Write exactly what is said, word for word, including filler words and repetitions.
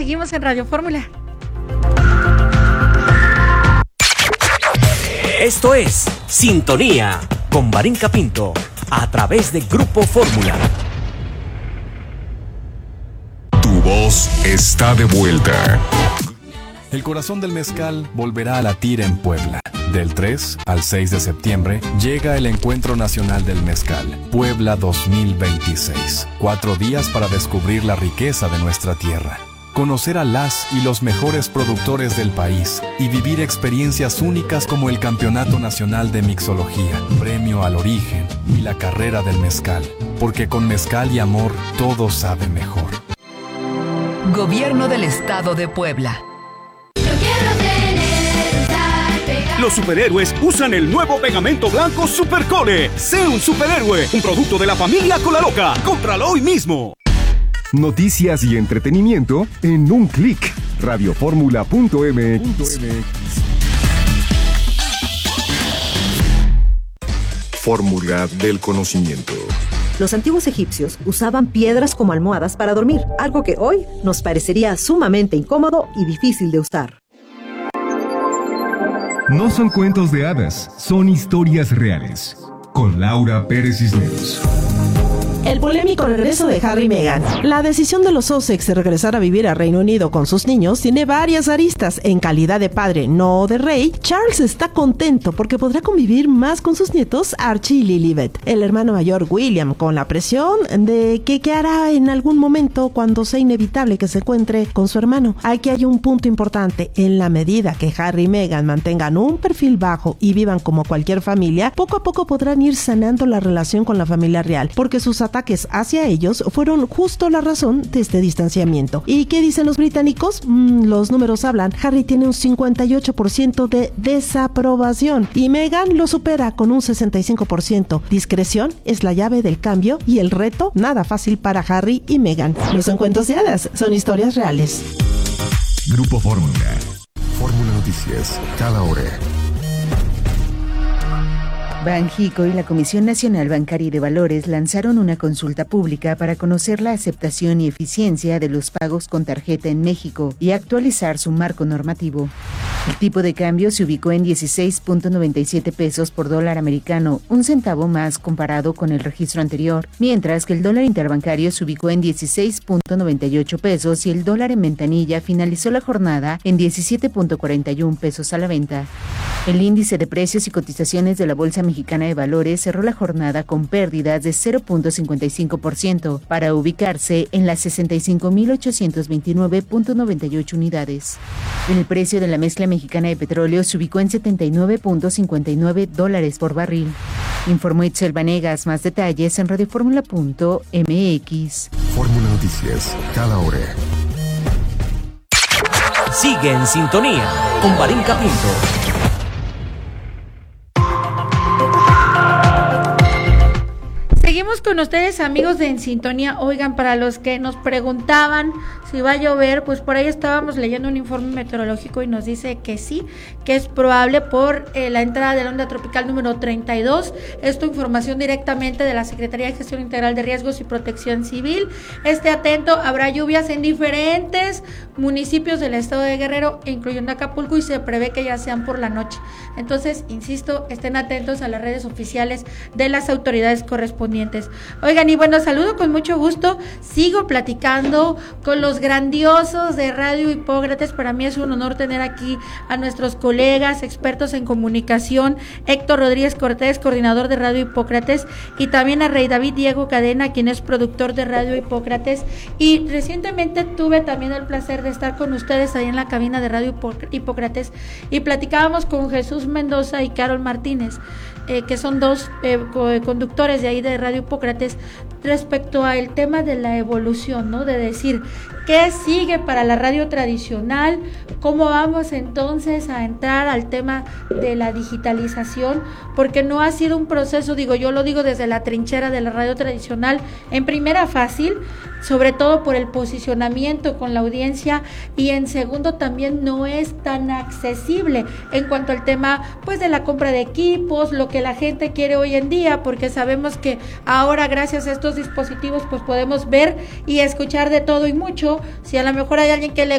seguimos en Radio Fórmula. Esto es Sintonía con Varinka Pinto a través de Grupo Fórmula. Tu voz está de vuelta. El corazón del mezcal volverá a latir en Puebla. Del tres al seis de septiembre llega el Encuentro Nacional del Mezcal, Puebla dos mil veintiséis. Cuatro días para descubrir la riqueza de nuestra tierra, conocer a las y los mejores productores del país y vivir experiencias únicas como el Campeonato Nacional de Mixología, Premio al Origen y la Carrera del Mezcal. Porque con mezcal y amor todo sabe mejor. Gobierno del Estado de Puebla. Los superhéroes usan el nuevo pegamento blanco Supercole. Sé un superhéroe, un producto de la familia Colaloca. Cómpralo hoy mismo. Noticias y entretenimiento en un clic. radioformula punto m x. Fórmula del conocimiento. Los antiguos egipcios usaban piedras como almohadas para dormir, algo que hoy nos parecería sumamente incómodo y difícil de usar. No son cuentos de hadas, son historias reales. Con Laura Pérez Cisneros. El polémico regreso de Harry y Meghan. La decisión de los Sussex de regresar a vivir a Reino Unido con sus niños tiene varias aristas. En calidad de padre, no de rey, Charles está contento porque podrá convivir más con sus nietos Archie y Lilibet. El hermano mayor William, con la presión de que qué hará en algún momento cuando sea inevitable que se encuentre con su hermano. Aquí hay un punto importante. En la medida que Harry y Meghan mantengan un perfil bajo y vivan como cualquier familia, poco a poco podrán ir sanando la relación con la familia real, porque sus ataques hacia ellos fueron justo la razón de este distanciamiento. ¿Y qué dicen los británicos? Mm, los números hablan. Harry tiene un cincuenta y ocho por ciento de desaprobación y Meghan lo supera con un sesenta y cinco por ciento. Discreción es la llave del cambio y el reto nada fácil para Harry y Meghan. No son cuentos de hadas, son historias reales. Grupo Fórmula. Fórmula Noticias, cada hora. Banjico y la Comisión Nacional Bancaria y de Valores lanzaron una consulta pública para conocer la aceptación y eficiencia de los pagos con tarjeta en México y actualizar su marco normativo. El tipo de cambio se ubicó en dieciséis punto noventa y siete pesos por dólar americano, un centavo más comparado con el registro anterior, mientras que el dólar interbancario se ubicó en dieciséis punto noventa y ocho pesos y el dólar en ventanilla finalizó la jornada en diecisiete punto cuarenta y uno pesos a la venta. El índice de precios y cotizaciones de la Bolsa Mexicana de Valores cerró la jornada con pérdidas de cero punto cincuenta y cinco por ciento para ubicarse en las sesenta y cinco mil ochocientos veintinueve punto noventa y ocho unidades. El precio de la mezcla mexicana de petróleo se ubicó en setenta y nueve punto cincuenta y nueve dólares por barril. Informó Itzel Vanegas. Más detalles en radioformula punto m x. Fórmula Noticias, cada hora. Sigue en sintonía con Varinka Pinto. Seguimos con ustedes, amigos de En Sintonía. Oigan, para los que nos preguntaban si va a llover, pues por ahí estábamos leyendo un informe meteorológico y nos dice que sí, que es probable por eh, la entrada de la onda tropical número treinta y dos. Esto información directamente de la Secretaría de Gestión Integral de Riesgos y Protección Civil. Esté atento, habrá lluvias en diferentes municipios del estado de Guerrero, incluyendo Acapulco, y se prevé que ya sean por la noche. Entonces, insisto, estén atentos a las redes oficiales de las autoridades correspondientes. Oigan, y bueno, saludo con mucho gusto, sigo platicando con los grandiosos de Radio Hipócrates. Para mí es un honor tener aquí a nuestros colegas expertos en comunicación, Héctor Rodríguez Cortés, coordinador de Radio Hipócrates, y también a Rey David Diego Cadena, quien es productor de Radio Hipócrates, y recientemente tuve también el placer de estar con ustedes ahí en la cabina de Radio Hipócrates y platicábamos con Jesús Mendoza y Carol Martínez, eh, que son dos eh, conductores de ahí de Radio Hipócrates, respecto al tema de la evolución, ¿no? De decir, ¿qué sigue para la radio tradicional? ¿Cómo vamos entonces a entrar al tema de la digitalización? Porque no ha sido un proceso, digo, yo lo digo desde la trinchera de la radio tradicional, en primera fácil, sobre todo por el posicionamiento con la audiencia, y en segundo también no es tan accesible en cuanto al tema pues de la compra de equipos, lo que la gente quiere hoy en día, porque sabemos que ahora gracias a estos dispositivos pues podemos ver y escuchar de todo y mucho. Si a lo mejor hay alguien que le